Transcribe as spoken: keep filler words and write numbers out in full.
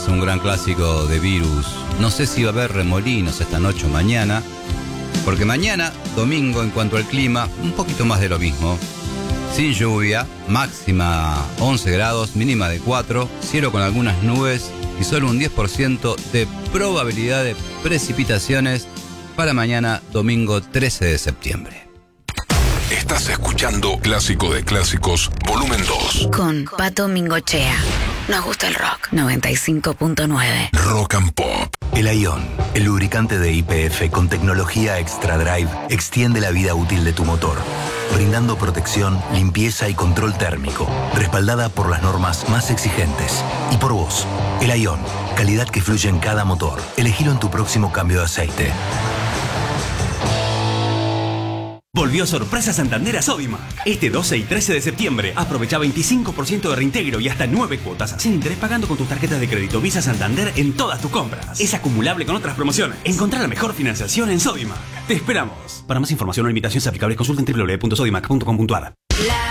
un gran clásico de Virus. No sé si va a haber remolinos esta noche o mañana, porque mañana, domingo, en cuanto al clima, un poquito más de lo mismo. Sin lluvia, máxima once grados, mínima de cuatro, cielo con algunas nubes y solo un diez por ciento de probabilidad de precipitaciones para mañana, domingo trece de septiembre. Estás escuchando Clásico de Clásicos, volumen dos. Con Pato Mingochea. Nos gusta el rock. noventa y cinco punto nueve. Rock and Pop. El Ion, el lubricante de Y P F con tecnología Extra Drive, extiende la vida útil de tu motor, brindando protección, limpieza y control térmico, respaldada por las normas más exigentes. Y por vos, el Ion, calidad que fluye en cada motor. Elegilo en tu próximo cambio de aceite. Volvió sorpresa Santander a Sodimac. Este doce y trece de septiembre, aprovecha veinticinco por ciento de reintegro y hasta nueve cuotas sin interés pagando con tus tarjetas de crédito Visa Santander en todas tus compras. Es acumulable con otras promociones. Encontrá la mejor financiación en Sodimac. Te esperamos. Para más información o limitaciones aplicables, consulta en doble u doble u doble u punto sodimac punto com punto a r.